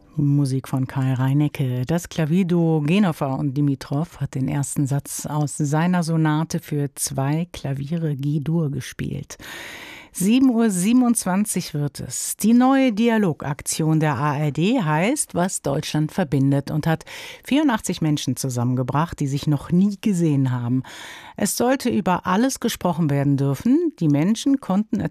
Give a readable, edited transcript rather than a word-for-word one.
Musik von Karl Reinecke. Das Klavierduo Genoffer und Dimitrov hat den ersten Satz aus seiner Sonate für 2 Klaviere G-Dur gespielt. 7:27 Uhr wird es. Die neue Dialogaktion der ARD heißt „Was Deutschland verbindet" und hat 84 Menschen zusammengebracht, die sich noch nie gesehen haben. Es sollte über alles gesprochen werden dürfen. Die Menschen konnten